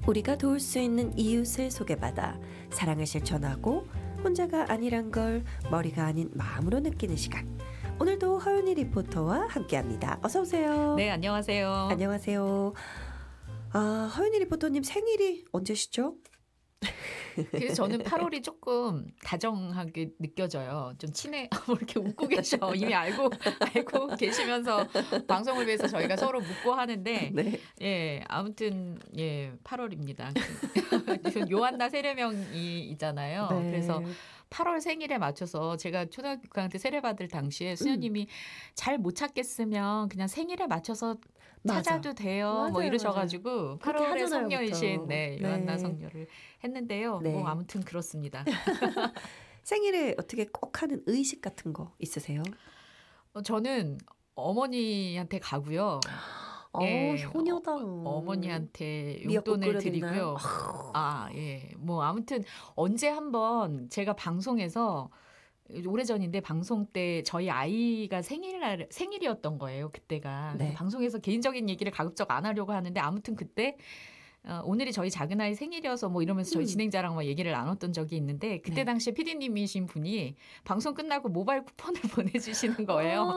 우리가 도울 수 있는 이웃을 소개받아 사랑을 실천하고 혼자가 아니란 걸 머리가 아닌 마음으로 느끼는 시간. 오늘도 허윤희 리포터와 함께합니다. 어서 오세요. 네, 안녕하세요. 안녕하세요. 허윤희 리포터님 생일이 언제시죠? 그래서 저는 8월이 조금 다정하게 느껴져요. 좀 뭐 이렇게 웃고 계셔. 이미 알고 계시면서 방송을 위해서 저희가 서로 묻고 하는데, 네. 예, 아무튼, 예, 8월입니다. 요한나 세례명이 있잖아요. 네. 그래서 8월 생일에 맞춰서 제가 초등학교 6학년 때 세례받을 당시에 수녀님이 잘 못 찾겠으면 그냥 생일에 맞춰서 찾아도 돼요. 맞아요, 뭐 이러셔가지고 그렇게 8월에 하잖아요, 성녀이신 보통. 네, 요한나 성녀를 했는데요. 네. 뭐 아무튼 그렇습니다. 생일에 어떻게 꼭 하는 의식 같은 거 있으세요? 저는 어머니한테 가고요. 예, 효녀다. 어머니한테 미역국 용돈을 끓여드리나요? 드리고요. 예. 뭐 아무튼 언제 한번 제가 방송에서 오래전인데 방송 때 저희 아이가 생일이었던 거예요. 그때가. 네. 방송에서 개인적인 얘기를 가급적 안 하려고 하는데 아무튼 그때 오늘이 저희 작은 아이 생일이어서 뭐 이러면서 저희 진행자랑 막 얘기를 나눴던 적이 있는데 그때 네. 당시에 PD님이신 분이 방송 끝나고 모바일 쿠폰을 보내주시는 거예요.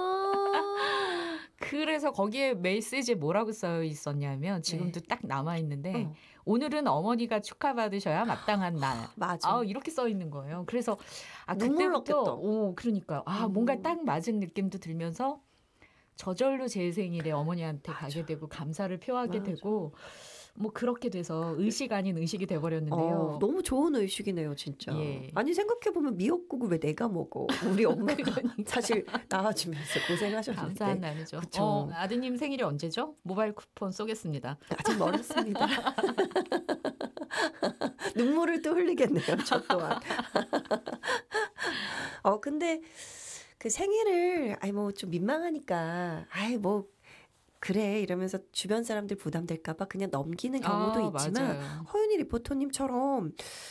그래서 거기에 메시지에 뭐라고 써 있었냐면 지금도 딱 남아 있는데 오늘은 어머니가 축하받으셔야 마땅한 날. 맞아. 이렇게 써 있는 거예요. 그래서 눈물 그때부터 났겠다. 그러니까 뭔가 딱 맞은 느낌도 들면서 저절로 제 생일에 어머니한테 가게 되고 감사를 표하게 맞아. 되고 뭐 그렇게 돼서 의식 아닌 의식이 돼 버렸는데요. 너무 좋은 의식이네요, 진짜. 예. 아니 생각해보면 미역국을 왜 내가 먹어? 우리 엄마가 사실 낳아주면서 고생하셨는데. 감사한 날이죠. 그쵸. 아드님 생일이 언제죠? 모바일 쿠폰 쏘겠습니다. 아직 멀었습니다. 눈물을 또 흘리겠네요, 저 또한. 근데 그 생일을 뭐 좀 민망하니까 뭐 그래 이러면서 주변 사람들 부담될까 봐 그냥 넘기는 경우도 있지만 맞아요. 허윤희 리포터님처럼